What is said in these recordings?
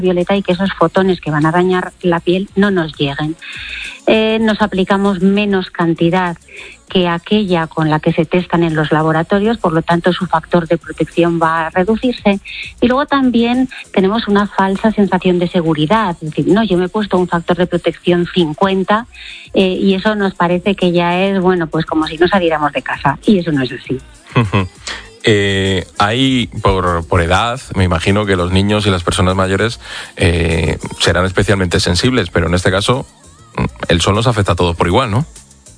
ultravioleta y que esos fotones que van a dañar la piel no nos lleguen. Nos aplicamos menos cantidad que aquella con la que se testan en los laboratorios, por lo tanto su factor de protección va a reducirse. Y luego también tenemos una falsa sensación de seguridad, es decir, no, yo me he puesto un factor de protección 50 y eso nos parece que ya es, bueno, pues como si no saliéramos de casa, y eso no es así. Hay, por edad, me imagino que los niños y las personas mayores serán especialmente sensibles, pero en este caso el sol nos afecta a todos por igual, ¿no?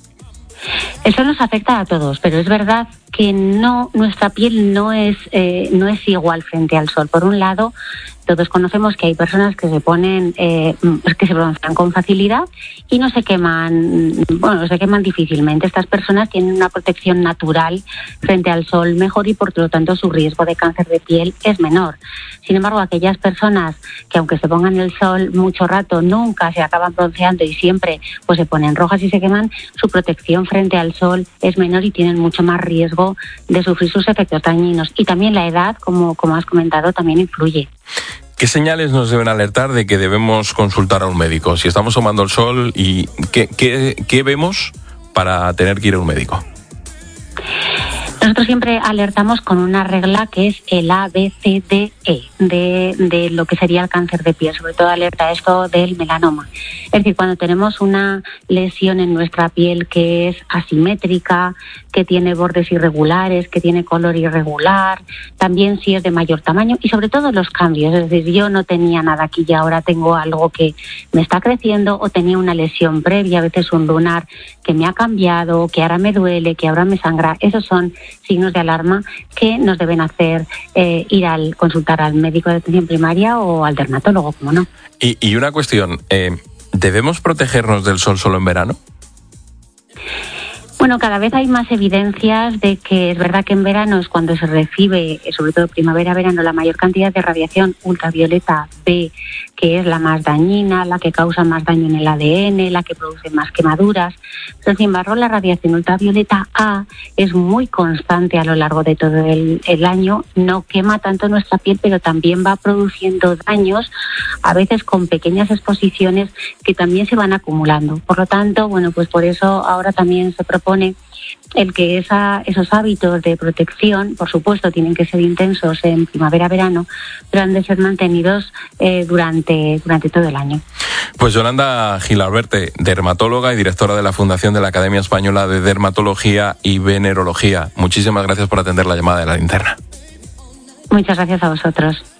El sol nos afecta a todos, pero es verdad que nuestra piel no es igual frente al sol. Por un lado, todos conocemos que hay personas que se ponen, que se broncean con facilidad y no se queman difícilmente. Estas personas tienen una protección natural frente al sol mejor y por lo tanto su riesgo de cáncer de piel es menor. Sin embargo, aquellas personas que aunque se pongan el sol mucho rato, nunca se acaban bronceando y siempre pues se ponen rojas y se queman, su protección frente al sol es menor y tienen mucho más riesgo de sufrir sus efectos dañinos. Y también la edad, como has comentado, también influye. ¿Qué señales nos deben alertar de que debemos consultar a un médico? Si estamos tomando el sol, ¿y qué vemos para tener que ir a un médico? Nosotros siempre alertamos con una regla que es el ABCDE de lo que sería el cáncer de piel, sobre todo alerta esto del melanoma. Es decir, cuando tenemos una lesión en nuestra piel que es asimétrica, que tiene bordes irregulares, que tiene color irregular, también si es de mayor tamaño y sobre todo los cambios. Es decir, yo no tenía nada aquí y ahora tengo algo que me está creciendo o tenía una lesión previa, a veces un lunar que me ha cambiado, que ahora me duele, que ahora me sangra. Esos son signos de alarma que nos deben hacer ir al consultar al médico de atención primaria o al dermatólogo, como no. Y una cuestión, ¿debemos protegernos del sol solo en verano? Bueno, cada vez hay más evidencias de que es verdad que en verano es cuando se recibe, sobre todo primavera-verano, la mayor cantidad de radiación ultravioleta B, que es la más dañina, la que causa más daño en el ADN, la que produce más quemaduras. Pero, sin embargo, la radiación ultravioleta A es muy constante a lo largo de todo el año, no quema tanto nuestra piel, pero también va produciendo daños, a veces con pequeñas exposiciones que también se van acumulando. Por lo tanto, bueno, pues por eso ahora también se propone el que esos hábitos de protección, por supuesto, tienen que ser intensos en primavera-verano, pero han de ser mantenidos durante todo el año. Pues Yolanda Gil Alberte, dermatóloga y directora de la Fundación de la Academia Española de Dermatología y Venerología. Muchísimas gracias por atender la llamada de La Linterna. Muchas gracias a vosotros.